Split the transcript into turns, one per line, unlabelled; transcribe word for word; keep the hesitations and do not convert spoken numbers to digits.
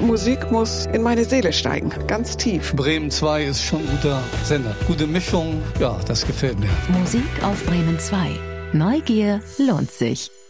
Musik muss in meine Seele steigen, ganz tief.
Bremen zwei ist schon ein guter Sender. Gute Mischung, ja, das gefällt mir.
Musik auf Bremen zwei. Neugier lohnt sich.